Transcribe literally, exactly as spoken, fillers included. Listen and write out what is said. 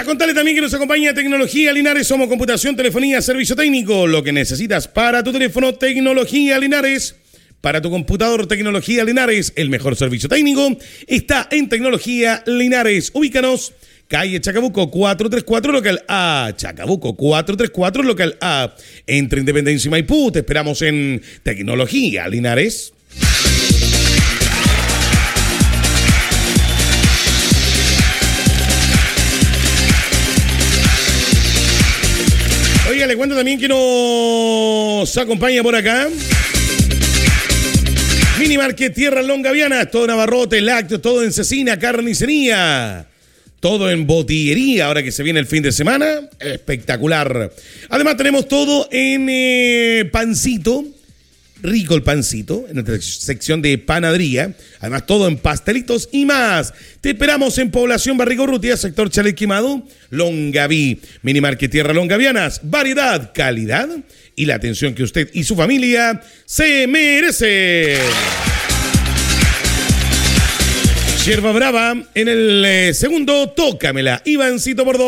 contarle también que nos acompaña Tecnología Linares. Somos computación, telefonía, servicio técnico. Lo que necesitas para tu teléfono, Tecnología Linares. Para tu computador, Tecnología Linares. El mejor servicio técnico está en Tecnología Linares. Ubícanos, calle Chacabuco cuatrocientos treinta y cuatro, local A. Chacabuco cuatrocientos treinta y cuatro, local A. Entre Independencia y Maipú. Te esperamos en Tecnología Linares. Oiga, le cuento también que nos acompaña por acá Mini Market Tierra Longaviana, todo en abarrotes, lácteos, todo en cecina, carnicería, todo en botillería, ahora que se viene el fin de semana, espectacular. Además tenemos todo en eh, pancito, rico el pancito, en nuestra sección de panadería, además todo en pastelitos y más. Te esperamos en Población Barrigorrutia, sector Chalet Quemado, Longaví. Mini Market Tierra Longavianas, variedad, calidad y la atención que usted y su familia se merecen. Yerba Brava en el eh, segundo, tócamela, Ivancito por dos.